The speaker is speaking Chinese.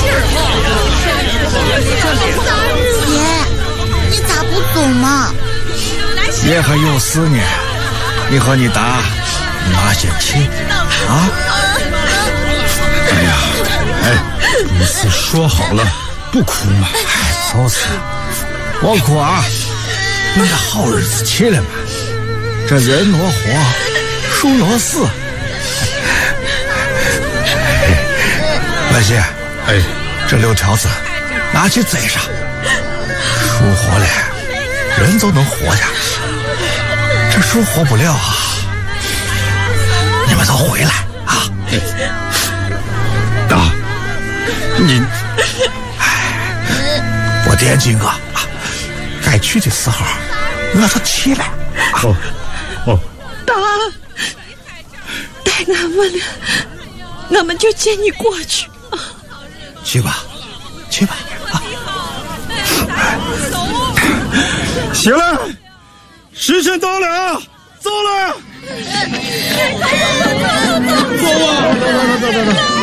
爷，你咋不走嘛？ 爷还有事呢，你和你爸拿些气啊！ 哎呀，你是说好了不哭吗？ 就是，我哭啊！人家好日子起来嘛，这人挪活，树挪死。文熙，这6条子拿去栽上，树活了，人就能活下去。这树活不了啊！你们都回来啊！ 大，你， 我惦记我啊，该去的时候我就去了。 哦， 大，带俺们了，我们就接你过去啊！ 去吧，去吧啊！ 行了，时辰到了，走了。走啊！走。